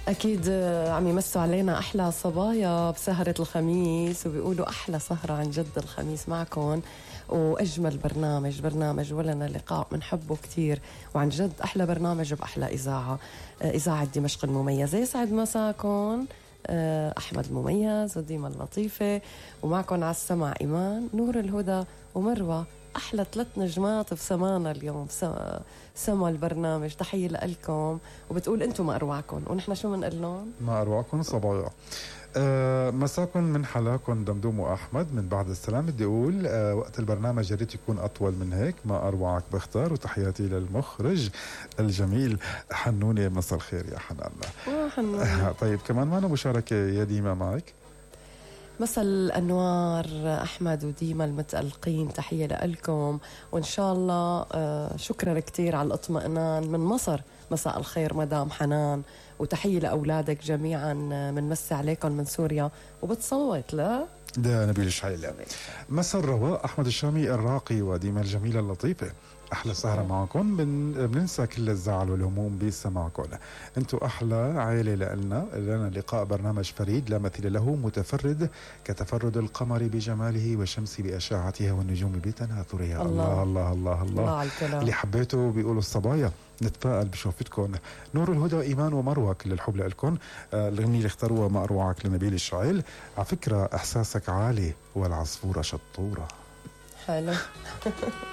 أكيد عم يمسوا علينا أحلى صبايا بسهرة الخميس، وبيقولوا أحلى سهرة عن جد الخميس معكم، وأجمل برنامج ولنا لقاء منحبه كتير، وعن جد أحلى برنامج بأحلى إذاعة دمشق المميزة. يسعد مساكم، أحمد المميز وديما اللطيفة، ومعكم على السمع إيمان، نور الهدى، ومروة. أحلى 3 نجمات في سمانا اليوم، سما البرنامج. تحية لكم، وبتقول أنتم ما أروعكم، ونحن شو منقول لهم؟ ما أروعكم صبايا. مساكم من حلاكم دمدوم وأحمد من بعد السلام. بدي أقول وقت البرنامج يا ريت يكون أطول من هيك، ما أروعك بختار. وتحياتي للمخرج الجميل حنوني، مساء الخير يا حنان. طيب كمان معنا مشاركة يا ديما معك. مساء الأنوار أحمد وديما المتألقين، تحية لكم، وإن شاء الله شكرا كتير على الاطمئنان من مصر. مساء الخير مدام حنان، وتحية لأولادك جميعا، من مسي عليكم من سوريا، وبتصوت لا ده نبيل الشعيلة. مساء الرواء أحمد الشامي الراقي وديما الجميلة اللطيفة. أحلى سهرة معكم، بننسى كل الزعل والهموم بسماعكم. أنتوا أحلى عائلة لنا لقاء برنامج فريد لا مثيل له، متفرد كتفرد القمر بجماله والشمس بأشعتها والنجوم بتناثرها. الله الله الله الله على الكلام اللي حبيته. بيقولوا الصبايا نتفائل بشوفتكم. نور الهدى، إيمان ومروة، كل الحب لكم. الأغنية اللي اختاروها ما أروعك لنبيل الشعيل. على فكرة إحساسك عالي والعصفورة شطورة. حلو.